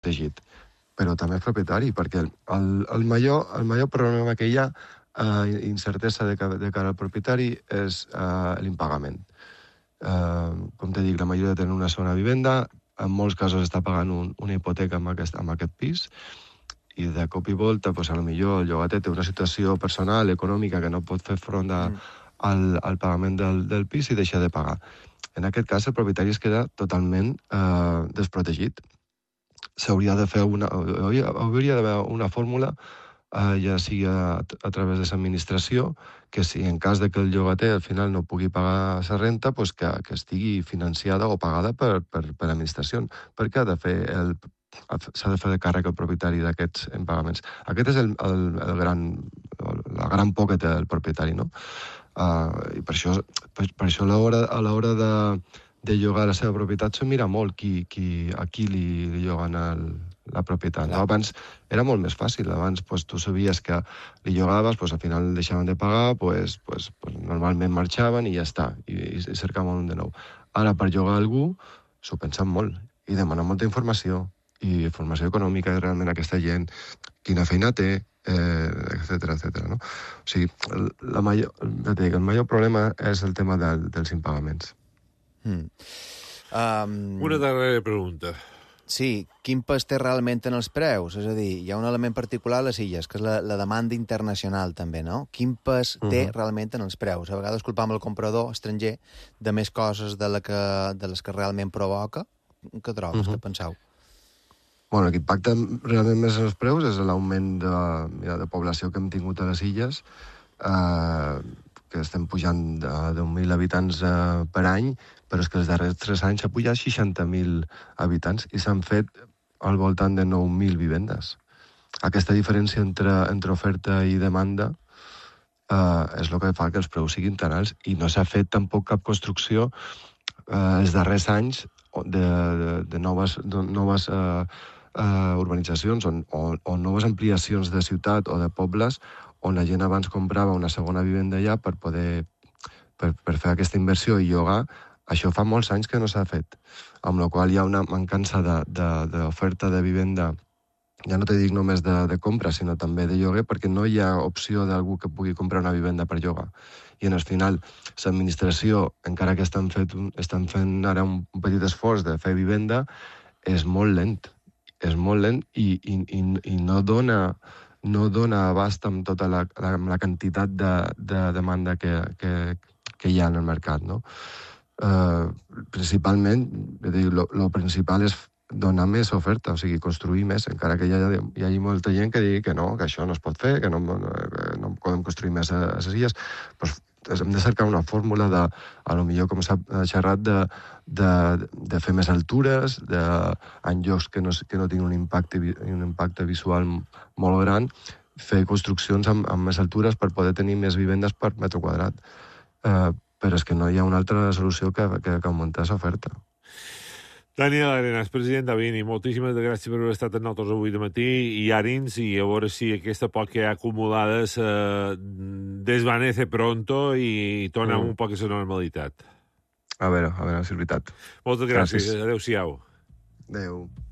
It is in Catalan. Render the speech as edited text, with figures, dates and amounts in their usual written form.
protegit, però també és propietari, perquè el major problema que hi ha, incertesa de cara al propietari, és l'impagament. Com te dic, la majoria tenen una segona vivenda, en molts casos està pagant una hipoteca amb aquest pis, i de cop i volta, pues, potser el llogater té una situació personal, econòmica, que no pot fer front al pagament del pis i deixa de pagar. En aquest cas, el propietari es queda totalment desprotegit. S'hauria de fer hauria d'haver una fórmula, ja sigui a través de l'administració, que si en cas de que el llogater al final no pugui pagar la renta, pues que estigui financiada o pagada per l'administració, perquè s'ha de fer de càrrec el propietari d'aquests impagaments. Aquest és la gran por que té el propietari, no? I per això a l'hora de llogar la seva propietat s'ho mira molt a qui li lloguen la propietat. Clar. Abans era molt més fàcil. Abans tu sabies que li llogaves, al final deixaven de pagar, normalment marxaven i ja està, i cercaven un de nou. Ara, per llogar algú, s'ho pensen molt i demanen molta informació, i informació econòmica de realment aquesta gent, quina feina té, etcètera, no? O sigui, el major problema és el tema dels impagaments. Una darrera pregunta. Sí, quin pes té realment en els preus? És a dir, hi ha un element particular a les illes, que és la demanda internacional, també, no? Quin pes té realment en els preus? A vegades culpam el comprador estranger de més coses de les que realment provoca. Què trobes? Què penseu? Bueno, el que impacta realment més en els preus és l'augment de població que hem tingut a les illes, que estem pujant de 10.000 habitants per any, però és que els darrers 3 anys s'ha pujat 60.000 habitants i s'han fet al voltant de 9.000 vivendes. Aquesta diferència entre oferta i demanda és el que fa que els preus siguin tan alts, i no s'ha fet tampoc cap construcció els darrers anys de noves urbanitzacions o noves ampliacions de ciutat o de pobles on la gent abans comprava una segona vivenda allà per fer aquesta inversió i llogar. Això fa molts anys que no s'ha fet, amb la qual hi ha una mancança d'oferta de vivenda, ja no te dic només de compra, sinó també de lloguer, perquè no hi ha opció d'algú que pugui comprar una vivenda per llogar. I al final, l'administració, encara que estan fent ara un petit esforç de fer vivenda, és molt lent i no dona abast amb tota la quantitat de demanda que hi ha en el mercat, no? Principalment, el principal és donar més oferta, o sigui, construir més, encara que hi hagi molta gent que digui que no, que això no es pot fer, que no podem construir més a les illes. Doncs hem de cercar una fórmula a lo millor, com s'ha xerrat, de fer més altures, en llocs que no tinguin un impacte visual molt gran, fer construccions amb més altures per poder tenir més vivendes per metre quadrat. Però és que no hi ha una altra solució que augmentar l'oferta. Daniel Arenas, president d'Avini, moltíssimes gràcies per haver estat amb nosaltres avui de matí, i ànims, i a veure si aquesta por que hi ha acumulada desvanece pronto i torna un poc a la normalitat. A veure si és veritat. Moltes gràcies. Adéu-siau. Adéu.